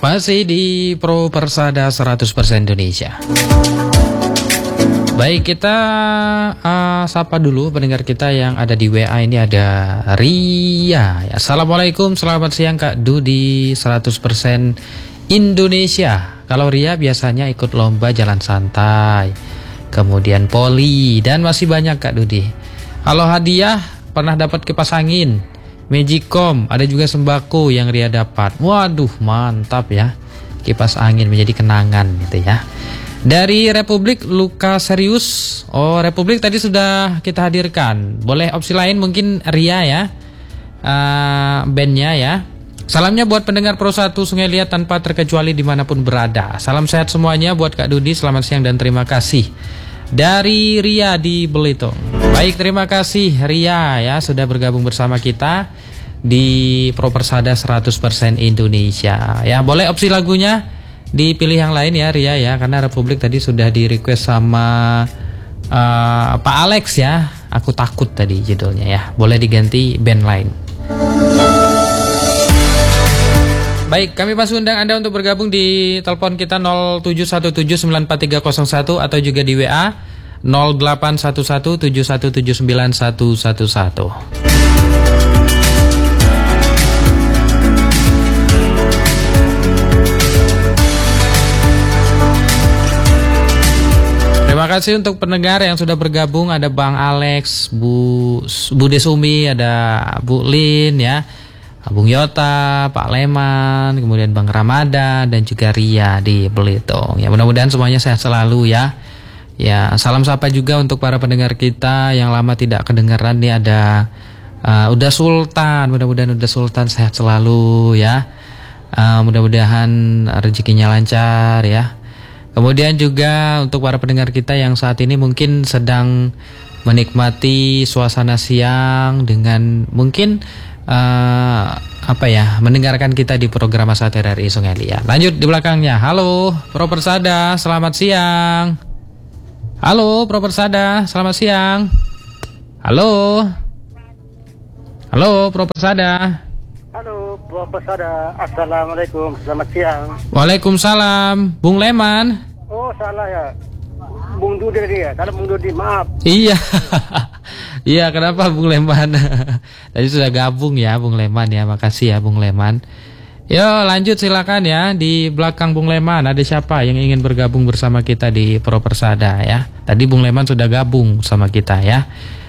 Masih di Pro Persada 100% Indonesia. Baik, kita sapa dulu pendengar kita yang ada di WA. Ini ada Ria. Assalamualaikum, selamat siang Kak Dudi 100% Indonesia. Kalau Ria biasanya ikut lomba jalan santai, kemudian poli, dan masih banyak Kak Dudi. Kalau hadiah pernah dapat kipas angin, Magicom, ada juga sembako yang Ria dapat. Waduh, mantap ya. Kipas angin menjadi kenangan gitu ya. Dari Republik Luka Serius. Oh, Republik tadi sudah kita hadirkan. Boleh opsi lain mungkin Ria ya. Bandnya ya. Salamnya buat pendengar Pro 1 Sungai Liat tanpa terkecuali dimanapun berada. Salam sehat semuanya buat Kak Dudi. Selamat siang dan terima kasih. Dari Ria di Belitung. Baik, terima kasih Ria ya sudah bergabung bersama kita di Pro Persada 100% Indonesia. Ya, boleh opsi lagunya dipilih yang lain ya Ria ya, karena Republik tadi sudah di request sama Pak Alex ya. Aku takut tadi judulnya ya. Boleh diganti band lain. Baik, kami masih undang Anda untuk bergabung di telepon kita 0717943101 atau juga di WA 081171791111. Terima kasih untuk pendengar yang sudah bergabung. Ada Bang Alex, Bu Desumi, ada Bu Lin ya, Bung Yota, Pak Leman, kemudian Bang Ramadan dan juga Ria di Belitung. Ya, mudah-mudahan semuanya sehat selalu ya. Ya, salam sapa juga untuk para pendengar kita yang lama tidak kedengaran nih. Ada Uda Sultan, mudah-mudahan Uda Sultan sehat selalu ya. Mudah-mudahan rezekinya lancar ya. Kemudian juga untuk para pendengar kita yang saat ini mungkin sedang menikmati suasana siang dengan mungkin mendengarkan kita di program Asal RRI Sungai Liat. Lanjut di belakangnya. Halo Pro Persada, selamat siang. Halo Pro Persada, selamat siang. Halo Pro Persada. Halo Pro Persada, assalamualaikum, selamat siang. Waalaikumsalam, Bung Leman. Oh, salah ya, Bung Dudi dia. Kalau Bung Dudi, maaf. Iya. Iya, kenapa Bung Leman? Tadi sudah gabung ya Bung Leman ya. Makasih ya Bung Leman. Yo, lanjut silakan ya. Di belakang Bung Leman ada siapa yang ingin bergabung bersama kita di Pro Persada ya. Tadi Bung Leman sudah gabung sama kita ya.